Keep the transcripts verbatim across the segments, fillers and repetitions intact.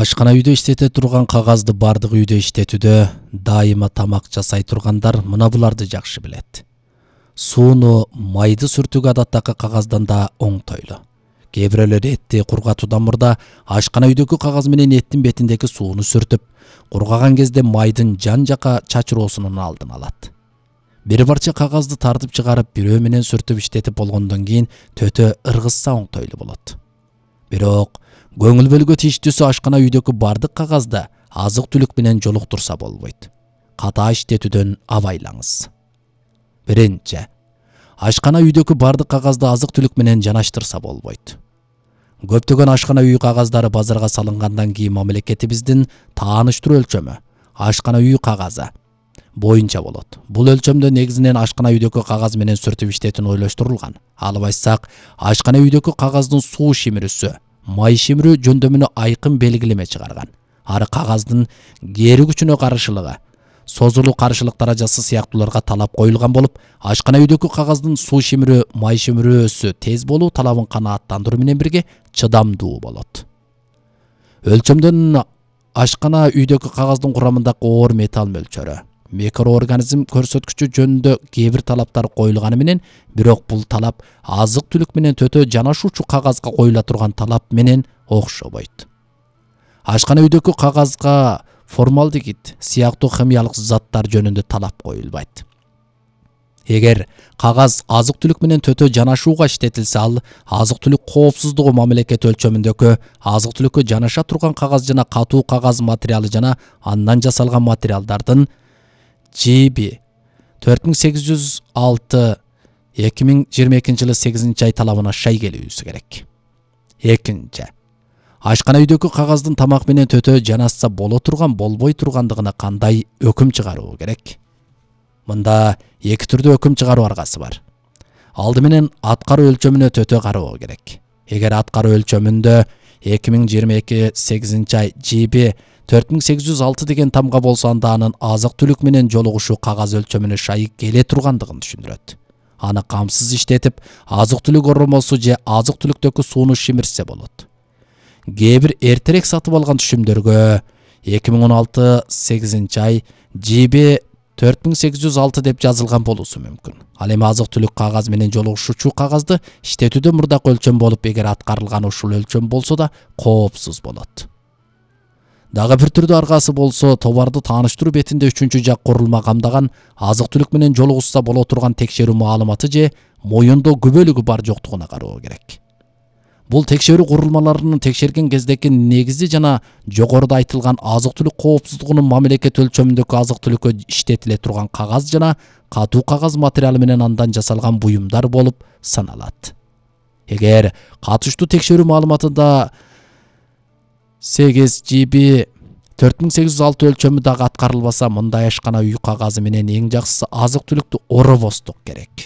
Ашкана үйдө иштете турган кагазды бардык үйдө иштетүүдө дайыма тамак жасай тургандар мына буларды жакшы билет. Сууну майды сүртүүгө адаттагы кагаздан да оңтойлуу. Кээ бирөөлөр этти кургатуудан мурда ашкана үйдөгү кагаз менен эттин бетиндеги сууну сүртүп, кургаган кезде майдын жан жака чачыроосунун алдын алат. Бир парча кагазды тартып чыгарып, бирөө менен сүртүп иштетип болгондон кийин төтө ыргызса оңтойлуу болот. Бирок көңүл бөлгө тийиштүүсү ашкана үйдөгү бардык кагазды азык түлүк менен жолуктурса болбойт. Ката иштетүүдөн абайлаңыз. Биринчи, ашкана үйдөгү бардык кагазды азык түлүк менен жанаштырса болбойт. Көптөгөн ашкана үй кагаздары базарга салынгандан кийин мамлекетибиздин тааныштыруу өлчөмү ашкана үй кагазы боюнча болот. Бул өлчөмдө негизинен ашкана үйдөгү кагаз менен сүртүп иштетүүнү ойлоштурулган. Алып айтсак, ашкана үйдөгү кагаздын суу шимирүүсү, май шимирүү жөндөмүнө айкын белгилеме чыгарган. Ары кагаздын кери күчүнө каршылыгы, созулуу каршылык даражасы сыяктууларга талап коюлган болуп, ашкана үйдөгү кагаздын суу шимирүү, май шимирүүсү тез болуу талабын канааттандыруу менен бирге чыдамдуу болот. Өлчөмдөн ашкана үйдөгү кагаздын курамындагы оор металл мөлчөрү, микроорганизм көрсөткүчү жөнүндө кээ бир талаптар коюлганы менен, бирок бул талап азык түлүк менен төтө жанашуучу кагазга коюла турган талап менен окшобойт. Ашкана үйдөгү кагазга формалдегид сыяктуу химиялык заттар жөнүндө талап коюлбайт. Эгер кагаз азык түлүк менен төтө жанашууга иштетилсе, ал азык түлүк коопсуздугу мамлекет өлчөмүндөгү азык түлүккө жанаша турган кагаз жана катуу кагаз материалы жана андан жасалган материалдардын G B төрт миң сегиз жүз алты эки миң жыйырма экинчи жылы сегизинчи ай талабына шай келүүсү керек. Экинчи, ашкана үйдөгү кагаздын тамак менен төтө жанашса боло турган, болбой тургандыгына кандай өкүм чыгаруу керек? Мында эки түрдүү өкүм чыгаруу аргасы бар. Алды менен аткаруу өлчөмүнө төтө кароо керек. Эгер аткаруу өлчөмүндө эки миң жыйырма эки сегизинчи ай G B төрт миң сегиз жүз алты деген тамга болсо, анда анын азык түлүк менен жолугушу кагаз өлчөмүнө шай келе тургандыгын түшүндүрөт. Аны камсыз иштетип, азык түлүк оромосу же азык түлүктөгү сууну шимирсе болот. Кээ бир эртерээк сатып алган түшүмдөргө эки миң он алты сегизинчи ай G B төрт миң сегиз жүз алты деп жазылган болуусу мүмкүн. Ал эми азык түлүк кагаз менен жолугушуучу кагазды иштетүүдө мурдакы өлчөм болуп, эгер аткарылган ушул өлчөм болсо да коопсуз болот. Дагы бир түрдүү аргасы болсо, товарды тааныштыруу бетинде үчүнчү жак курулма камдаган азык түлүк менен жолугушса боло турган текшерүү маалыматы же моюндоо күбөлүгү бар жоктугуна кароо керек. Бул текшерүү курулмаларынын текшерген кездеки негизи жана жогоруда айтылган азык түлүк коопсуздугунун мамлекет өлчөмүндөгү азык түлүккө иштетиле турган кагаз жана катуу кагаз материалы менен андан жасалган буюмдар болуп саналат. Эгер катыштуу текшерүү маалыматында сегиз G B төрт миң сегиз жүз алты өлчөмү дагы аткарылбаса, мындай ашкана үй кагазы менен эң жакшысы азык түлүктү оробостук керек.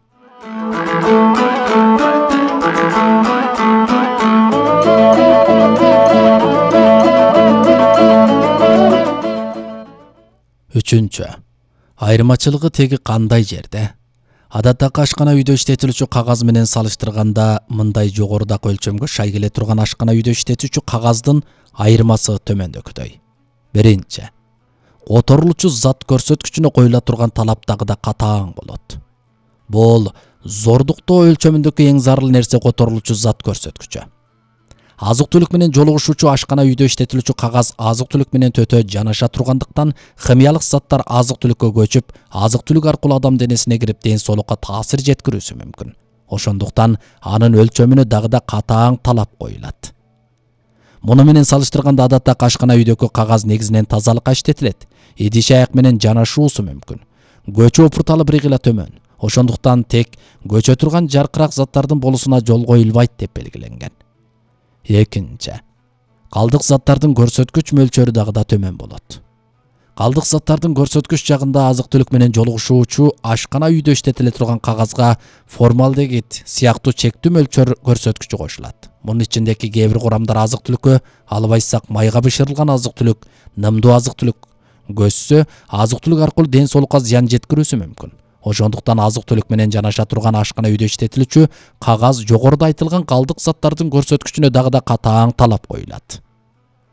Үчүнчү, айырмачылыгы теги кандай жерде? Адаттагы ашкана үйдө иштетилүүчү кагаз менен салыштырганда, мындай жогорудагы өлчөмгө шай келе турган ашкана үйдө иштетүүчү кагаздын айырмасы төмөндөгүдөй. Биринчи, которулуучу зат көрсөткүчүнө коюла турган талап дагы да катаң болот. Бул зордуктоо өлчөмүндөгү эң зарыл нерсе которулуучу зат көрсөткүчү. Азык түлүк менен жолугушуучу ашкана үйдө иштетилүүчү кагаз азык түлүк менен төтө жанаша тургандыктан, химиялык заттар азык түлүккө көчүп, азык түлүк аркылуу адам денесине кирип, ден соолукка таасир жеткирүүсү мүмкүн. Ошондуктан анын өлчөмүнө дагы да катаң талап коюлат. Муну менен салыштырганда, адаттагы ашкана үйдөгү кагаз негизинен тазалыкка иштетилет. Идиш аяк менен жанашуусу мүмкүн. Көчө опурталы бир гыла төмөн. Ошондуктан тек көчө турган жаркырак заттардын болуусуна жол коюлбайт деп белгиленген. Экинчи, калдык заттардын көрсөткүч мөлчөрү дагы да төмөн болот. Калдык заттардын көрсөткүч жагында азык түлүк менен жолугушуучу ашкана үйдө иштетиле турган кагазга формалдегид сыяктуу чектүү мөлчөр көрсөткүчү кошулат. Мунун ичиндеги кээ бир курамдар азык түлүккө, алып айтсак, майга бышырылган азык түлүк, нымдуу азык түлүк көзсө, азык түлүк аркылуу ден соолукка зыян жеткирүүсү мүмкүн. Ошондуктан азык түлүк менен жанаша турган ашкана үйдө иштетилүүчү кагаз жогоруда айтылган калдык заттардын көрсөткүчүнө дагы да катаң талап коюлат.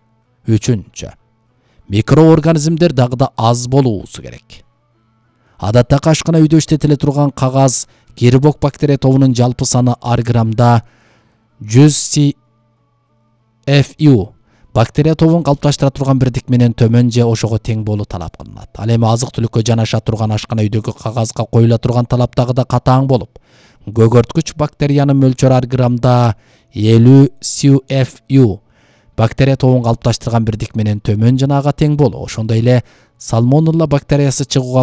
Үчүнчү, микроорганизмдер дагы да аз болуусу керек. Адаттагы ашкана үйдө иштетиле турган кагаз кирбок бактерия тобунун жалпы саны ар граммда жүз си эф ю бактерия тобун калыпташтыра турган бирдик менен төмөн же ошого тең болуу талап кылынат. Ал эми азык-түлүккө жанаша турган ашкана үйдөгү кагазга коюла турган талап дагы да катаң болуп, көгөрткүч бактериянын мөлчөрү ар граммда элүү си эф ю бактерия тобун калыпташтырган бирдик менен төмөн жана ага тең болуу. Ошондой эле сальмонелла бактериясы чыгууга